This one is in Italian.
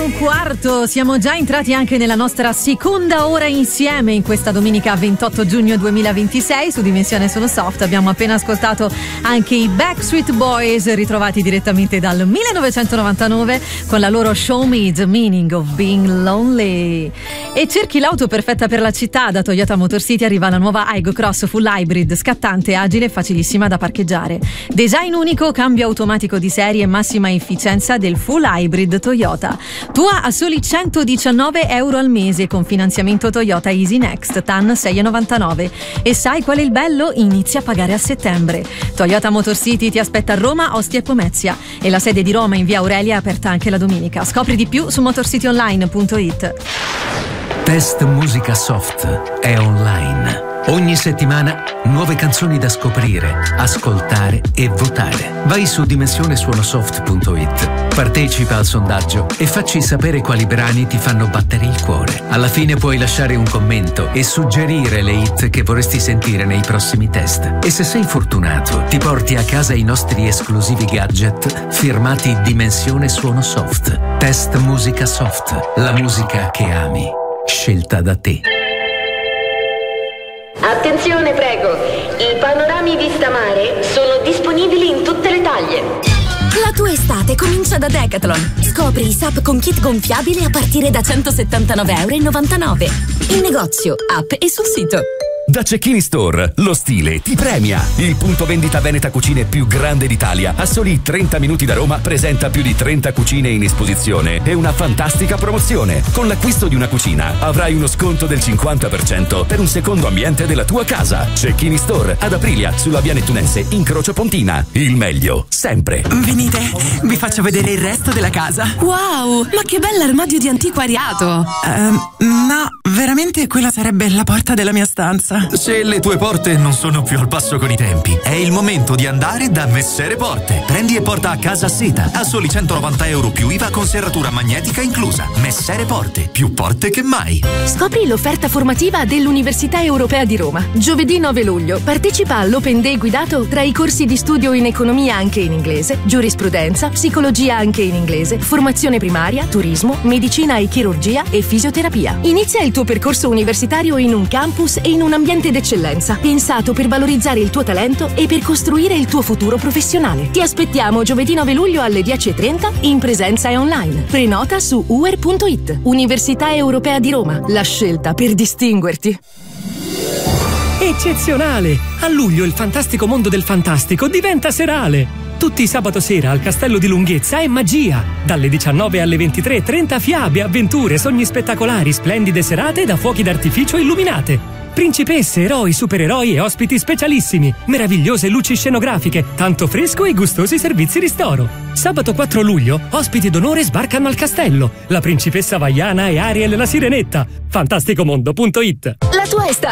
9:15, siamo già entrati anche nella nostra seconda ora insieme in questa domenica 28 giugno 2026 su Dimensione Sono Soft. Abbiamo appena ascoltato anche i Backstreet Boys, ritrovati direttamente dal 1999 con la loro Show Me the Meaning of Being Lonely. E cerchi l'auto perfetta per la città? Da Toyota Motor City arriva la nuova Aygo Cross Full Hybrid, scattante, agile e facilissima da parcheggiare. Design unico, cambio automatico di serie e massima efficienza del Full Hybrid Toyota. Tua a soli €119 al mese con finanziamento Toyota Easy Next TAN 6,99. E sai qual è il bello? Inizia a pagare a settembre. Toyota Motor City ti aspetta a Roma, Ostia e Pomezia, e la sede di Roma in via Aurelia è aperta anche la domenica. Scopri di più su motorcityonline.it. Test Musica Soft è online. Ogni settimana nuove canzoni da scoprire, ascoltare e votare. Vai su dimensionesuonosoft.it, partecipa al sondaggio e facci sapere quali brani ti fanno battere il cuore. Alla fine puoi lasciare un commento e suggerire le hit che vorresti sentire nei prossimi test. E se sei fortunato, ti porti a casa i nostri esclusivi gadget firmati Dimensione Suono Soft. Test Musica Soft, la musica che ami, scelta da te. Attenzione, prego, i panorami vista mare sono disponibili in tutte le taglie. La tua estate comincia da Decathlon. Scopri i SUP con kit gonfiabile a partire da €179,99. In negozio, app e sul sito. Da Cecchini Store, lo stile ti premia. Il punto vendita Veneta Cucine più grande d'Italia, a soli 30 minuti da Roma, presenta più di 30 cucine in esposizione e una fantastica promozione. Con l'acquisto di una cucina avrai uno sconto del 50% per un secondo ambiente della tua casa. Cecchini Store, ad Aprilia, sulla via Nettunense, incrocio Pontina. Il meglio, sempre. Venite, vi faccio vedere il resto della casa. Wow, ma che bell'armadio di antiquariato. No, veramente quella sarebbe la porta della mia stanza. Se le tue porte non sono più al passo con i tempi, è il momento di andare da Messere Porte. Prendi e porta a casa a seta, a soli €190 più IVA con serratura magnetica inclusa. Messere Porte, più porte che mai. Scopri l'offerta formativa dell'Università Europea di Roma. Giovedì 9 luglio partecipa all'Open Day guidato tra i corsi di studio in economia anche in inglese, giurisprudenza, psicologia anche in inglese, formazione primaria, turismo, medicina e chirurgia e fisioterapia. Inizia il tuo percorso universitario in un campus e in un ambiente d'eccellenza, pensato per valorizzare il tuo talento e per costruire il tuo futuro professionale. Ti aspettiamo giovedì 9 luglio alle 10:30 in presenza e online. Prenota su uer.it. Università Europea di Roma, la scelta per distinguerti. Eccezionale! A luglio il fantastico mondo del fantastico diventa serale. Tutti i sabato sera al Castello di Lunghezza è magia. Dalle 19 alle 23:30 fiabe, avventure, sogni spettacolari, splendide serate da fuochi d'artificio illuminate. Principesse, eroi, supereroi e ospiti specialissimi. Meravigliose luci scenografiche, tanto fresco e gustosi servizi ristoro. Sabato 4 luglio, ospiti d'onore sbarcano al castello. La principessa Vaiana e Ariel la Sirenetta. Fantasticomondo.it.